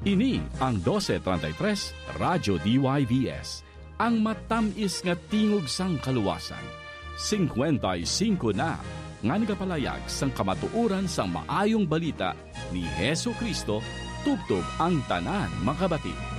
Ini ang 1233 Radyo DYVS, ang matamis nga tingog sang kaluwasan. 55 na nga nagapalayag sang kamatuuran sang maayong balita ni Hesu Kristo, tubtob ang tanan makabati.